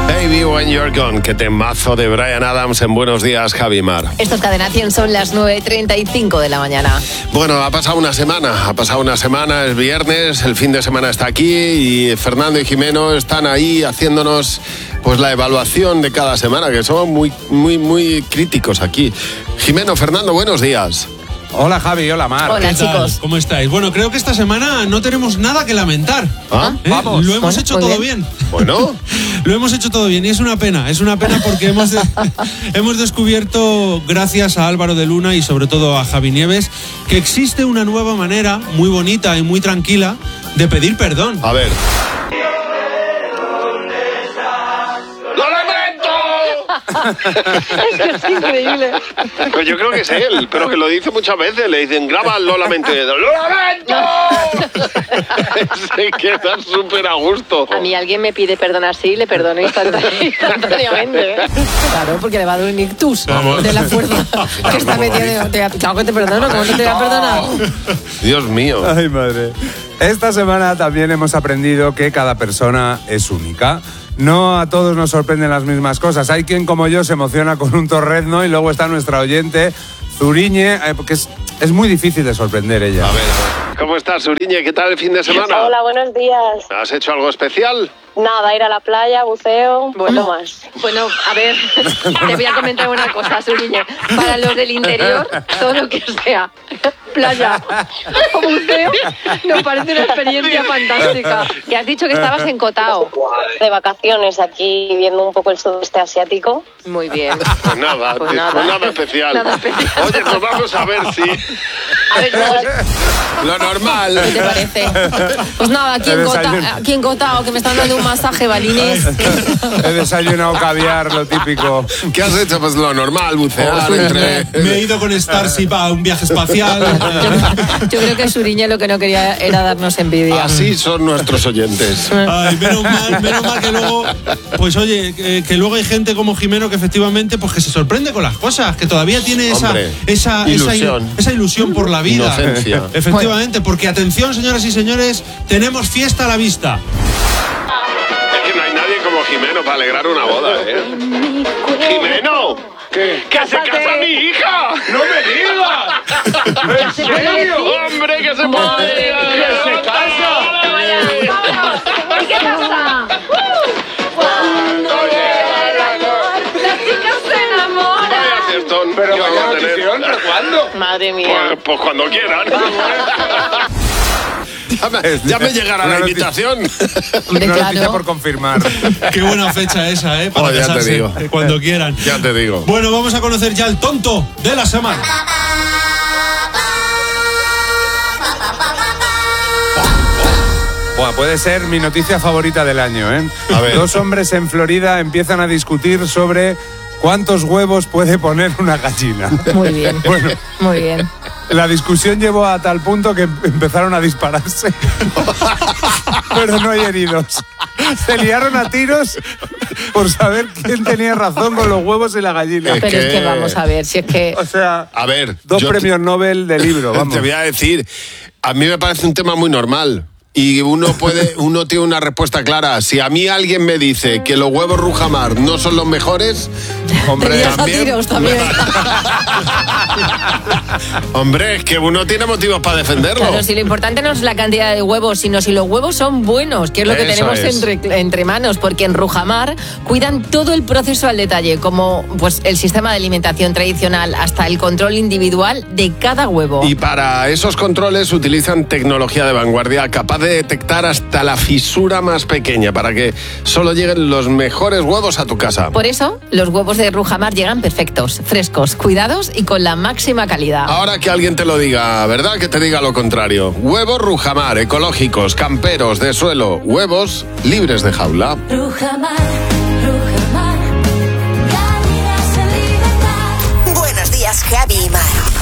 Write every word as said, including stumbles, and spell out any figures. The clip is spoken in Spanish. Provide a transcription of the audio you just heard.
Baby When You're Gone, qué temazo de Bryan Adams en Buenos Días, Javi Mar. Estos Cadena cien son las nueve y treinta y cinco de la mañana. Bueno, ha pasado una semana, ha pasado una semana, es viernes, el fin de semana está aquí y Fernando y Jimeno están ahí haciéndonos pues la evaluación de cada semana, que somos muy, muy, muy críticos aquí. Jimeno, Fernando, buenos días. Hola Javi, hola Mar. Hola, ¿Qué tal? chicos. ¿Cómo estáis? Bueno, creo que esta semana no tenemos nada que lamentar. ¿Ah? ¿Eh? Vamos. Lo hemos Bueno, hecho muy todo bien. bien. Bueno, Lo hemos hecho todo bien y es una pena, es una pena porque hemos, de- hemos descubierto, gracias a Álvaro de Luna y sobre todo a Javi Nieves, que existe una nueva manera muy bonita y muy tranquila de pedir perdón. a ver. Es que es increíble. Pues yo creo que es él, pero que lo dice muchas veces. Le dicen, graba lo lamento. ¡Lo lamento! Se queda súper a gusto. A mí alguien me pide perdón así, le perdono instantá- instantáneamente. ¿eh? Claro, porque le va a dar un ictus Vamos. de la fuerza que está metido. Te, claro que te perdono, ¿cómo no te voy a perdonar? Dios mío. Ay, madre. Esta semana también hemos aprendido que cada persona es única. No a todos nos sorprenden las mismas cosas. Hay quien, como yo, se emociona con un torrezno y luego está nuestra oyente, Zuriñe, eh, porque es, es muy difícil de sorprender ella. A ver, a ver. ¿Cómo estás, Uriñe? ¿Qué tal el fin de semana? Hola, buenos días. ¿Has hecho algo especial? Nada, ir a la playa, buceo, bueno más. Bueno, a ver, te voy a comentar una cosa, Suriñe. Para los del interior, todo lo que sea playa o buceo nos parece una experiencia fantástica. Que has dicho que estabas en Cotao. De vacaciones aquí viendo un poco el sudeste asiático. Muy bien. Pues nada, Pues pues nada. nada especial. Nada especial. Oye, pues vamos a ver si A ver, ¿qué lo normal. te parece? Pues nada, aquí en, El Cota, desayuno. aquí en Cotao, que me están dando un masaje, balines. He desayunado caviar, lo típico. ¿Qué has hecho? Pues lo normal, bucear entre... Me he ido con Starship a un viaje espacial. Yo, yo creo que Suriñe lo que no quería era darnos envidia. Así son nuestros oyentes. Ay, menos mal, menos mal que luego, pues oye, que, que luego hay gente como Jimeno que efectivamente pues que se sorprende con las cosas, que todavía tiene esa, Hombre, esa, ilusión. esa, esa ilusión por la vida. Inocencia. Efectivamente, porque atención, señoras y señores, tenemos fiesta a la vista. Es que no hay nadie como Jimeno para alegrar una boda, ¿eh? ¡Jimeno! ¿Qué? ¡Que se casa mi hija! ¡No me digas! ¿En serio? ¡Hombre, que se puede! ¡Que se casa! ¿Qué pasa? ¡Cuando llega el amor! Las chicas se enamoran. Vaya fiestón que vamos a tener. ¿Pero cuándo? Madre mía. Pues, pues cuando quieran. Ya me, ya me llegará Una la noticia. invitación. Hombre, Una noticia claro. por confirmar. Qué buena fecha esa, ¿eh? Para Oh, ya te casarse, digo. eh, cuando quieran. Ya te digo. Bueno, vamos a conocer ya el tonto de la semana. Buah, puede ser mi noticia favorita del año, ¿eh? A ver. Dos hombres en Florida empiezan a discutir sobre cuántos huevos puede poner una gallina. Muy bien. Bueno, Muy bien. la discusión llevó a tal punto que empezaron a dispararse. Pero no hay heridos. Se liaron a tiros por saber quién tenía razón con los huevos y la gallina. Es Pero es que que- vamos a ver, si es que... O sea, A ver, dos yo premios Nobel de libro, te, vamos. te voy a decir, a mí me parece un tema muy normal. Y uno puede, uno tiene una respuesta clara. Si a mí alguien me dice que los huevos Rujamar no son los mejores, hombre, Te lías a también. tiros también. Hombre, es que uno tiene motivos para defenderlo. Claro, si lo importante no es la cantidad de huevos, sino si los huevos son buenos, que es lo que Eso tenemos es. entre, entre manos, porque en Rujamar cuidan todo el proceso al detalle, como pues el sistema de alimentación tradicional hasta el control individual de cada huevo. Y para esos controles utilizan tecnología de vanguardia capaz de detectar hasta la fisura más pequeña para que solo lleguen los mejores huevos a tu casa. Por eso, los huevos de Rujamar llegan perfectos, frescos, cuidados y con la máxima calidad. Ahora que alguien te lo diga, ¿verdad? Que te diga lo contrario. Huevos Rujamar, ecológicos, camperos, de suelo, huevos libres de jaula. Rujamar, Rujamar, gallinas en libertad. Buenos días, Javi y Mar.